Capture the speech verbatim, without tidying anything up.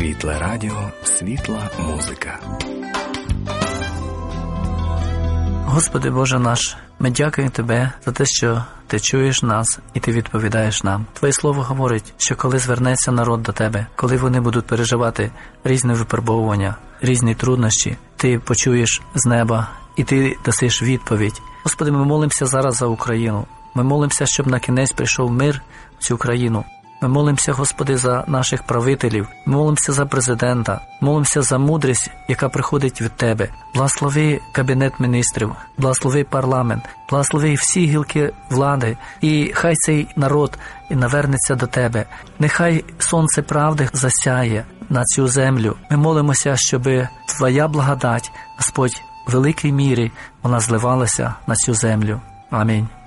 Світле радіо, світла музика. Господи Боже наш, ми дякуємо Тебе за те, що Ти чуєш нас і Ти відповідаєш нам. Твоє Слово говорить, що коли звернеться народ до Тебе, коли вони будуть переживати різні випробовування, різні труднощі, Ти почуєш з неба і Ти дасиш відповідь. Господи, ми молимося зараз за Україну. Ми молимося, щоб на кінець прийшов мир в цю країну. Ми молимося, Господи, за наших правителів, ми молимося за президента, молимося за мудрість, яка приходить від Тебе. Благослови Кабінет міністрів, благослови парламент, благослови всі гілки влади, і хай цей народ і навернеться до Тебе. Нехай сонце правди засяє на цю землю. Ми молимося, щоб Твоя благодать, Господь, в великій мірі вона зливалася на цю землю. Амінь.